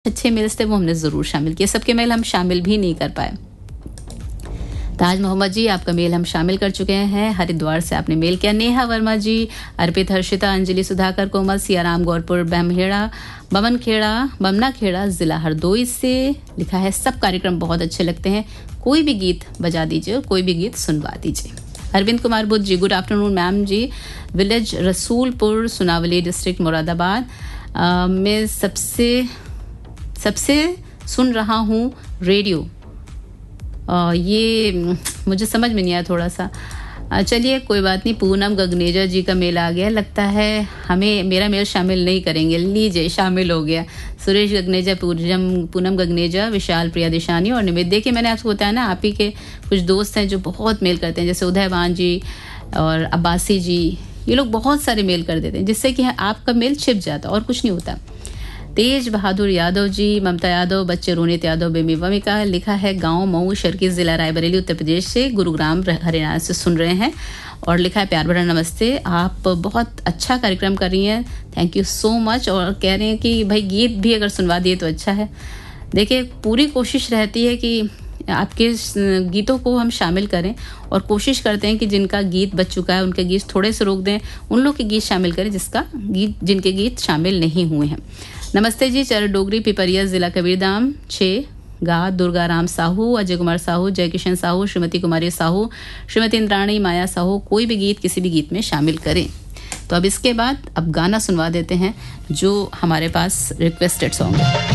अच्छे मेल्स थे वो हमने ज़रूर शामिल किए। सबके मेल हम शामिल भी नहीं कर पाए। ताज मोहम्मद जी, आपका मेल हम शामिल कर चुके हैं। हरिद्वार से आपने मेल किया। नेहा वर्मा जी, अर्पित, हर्षिता, अंजलि, सुधाकर, कोमल, सियाराम, गौरपुर, बमना खेड़ा जिला हरदोई से लिखा है, सब कार्यक्रम बहुत अच्छे लगते हैं, कोई भी गीत बजा दीजिए और कोई भी गीत सुनवा दीजिए। Arvind Kumar Buddha ji, good afternoon ma'am जी, विलेज रसूलपुर, सुनावली डिस्ट्रिक्ट, मुरादाबाद में सबसे सुन रहा हूँ रेडियो। ये मुझे समझ में नहीं आया थोड़ा सा। चलिए कोई बात नहीं। पूनम गगनेजा जी का मेल आ गया, लगता है हमें मेरा मेल शामिल नहीं करेंगे। लीजिए, शामिल हो गया। सुरेश गगनेजा, पूनम गगनेजा, विशाल, प्रिया दिशानी और निमित। देखिए, मैंने आपको बताया ना, आप ही के कुछ दोस्त हैं जो बहुत मेल करते हैं, जैसे उदयवान जी और अब्बासी जी। ये लोग बहुत सारे मेल कर देते हैं, जिससे कि आपका मेल छिप जाता और कुछ नहीं होता। तेज बहादुर यादव जी, ममता यादव, बच्चे रोनित यादव, बेमी वमिका, लिखा है गांव मऊ शर्की जिला रायबरेली उत्तर प्रदेश से, गुरुग्राम हरियाणा से सुन रहे हैं और लिखा है प्यार भरा नमस्ते, आप बहुत अच्छा कार्यक्रम कर रही हैं, थैंक यू सो मच। और कह रहे हैं कि भाई गीत भी अगर सुनवा दिए तो अच्छा है। देखिए, पूरी कोशिश रहती है कि आपके गीतों को हम शामिल करें और कोशिश करते हैं कि जिनका गीत बच चुका है उनके गीत थोड़े से रोक दें, उन लोग के गीत शामिल करें जिनके गीत शामिल नहीं हुए हैं। नमस्ते जी, चर डोगरी, पिपरिया जिला कबीरधाम 6 गा, दुर्गा राम साहू, अजय कुमार साहू, जय किशन साहू, श्रीमती कुमारी साहू, श्रीमती इंद्राणी, माया साहू, कोई भी गीत किसी भी गीत में शामिल करें। तो अब इसके बाद अब गाना सुनवा देते हैं जो हमारे पास रिक्वेस्टेड सॉन्ग है।